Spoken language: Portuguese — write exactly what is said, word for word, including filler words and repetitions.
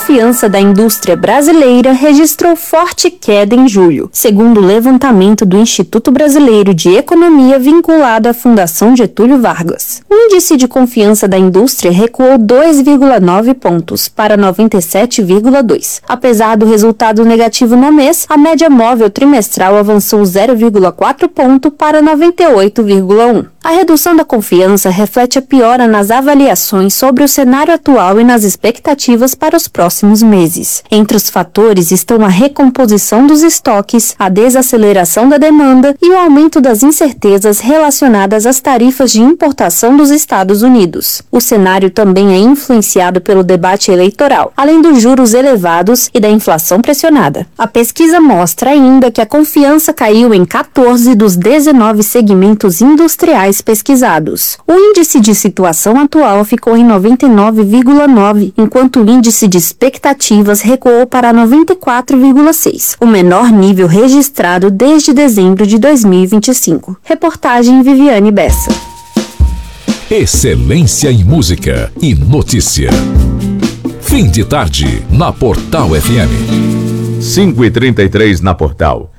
confiança da indústria brasileira registrou forte queda em julho, segundo o levantamento do Instituto Brasileiro de Economia vinculado à Fundação Getúlio Vargas. O índice de confiança da indústria recuou dois vírgula nove pontos para noventa e sete vírgula dois. Apesar do resultado negativo no mês, a média móvel trimestral avançou zero vírgula quatro ponto para noventa e oito vírgula um. A redução da confiança reflete a piora nas avaliações sobre o cenário atual e nas expectativas para os próximos meses. Entre os fatores estão a recomposição dos estoques, a desaceleração da demanda e o aumento das incertezas relacionadas às tarifas de importação dos Estados Unidos. O cenário também é influenciado pelo debate eleitoral, além dos juros elevados e da inflação pressionada. A pesquisa mostra ainda que a confiança caiu em quatorze dos dezenove segmentos industriais pesquisados. O índice de situação atual ficou em noventa e nove vírgula nove, enquanto o índice de expectativas recuou para noventa e quatro vírgula seis, o menor nível registrado desde dezembro de dois mil e vinte e cinco. Reportagem Viviane Bessa. Excelência em música e notícia. Fim de tarde na Portal F M. cinco e trinta e três na Portal.